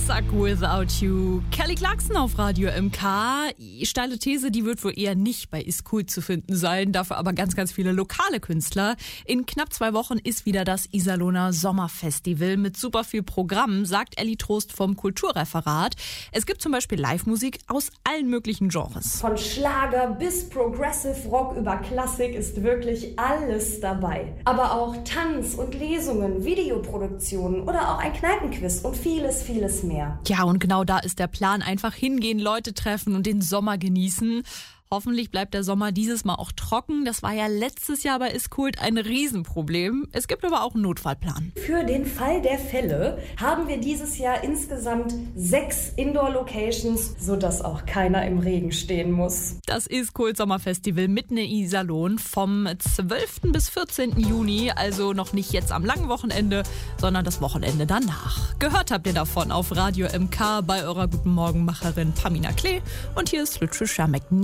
Suck Without You. Kelly Clarkson auf Radio MK. Steile These, die wird wohl eher nicht bei Ist Cool zu finden sein, dafür aber ganz, ganz viele lokale Künstler. In knapp 2 Wochen ist wieder das Iserlohner Sommerfestival mit super viel Programm, sagt Elli Trost vom Kulturreferat. Es gibt zum Beispiel Live-Musik aus allen möglichen Genres. Von Schlager bis Progressive Rock über Klassik ist wirklich alles dabei. Aber auch Tanz und Lesungen, Videoproduktionen oder auch ein Kneipenquiz und vieles, vieles mehr. Ja, und genau da ist der Plan. Einfach hingehen, Leute treffen und den Sommer genießen. Hoffentlich bleibt der Sommer dieses Mal auch trocken. Das war ja letztes Jahr bei Iskult ein Riesenproblem. Es gibt aber auch einen Notfallplan. Für den Fall der Fälle haben wir dieses Jahr insgesamt 6 Indoor-Locations, sodass auch keiner im Regen stehen muss. Das Iskult Sommerfestival mitten in Iserlohn vom 12. bis 14. Juni. Also noch nicht jetzt am langen Wochenende, sondern das Wochenende danach. Gehört habt ihr davon auf Radio MK bei eurer Guten Morgenmacherin Pamina Klee. Und hier ist Lütschischer McNeil.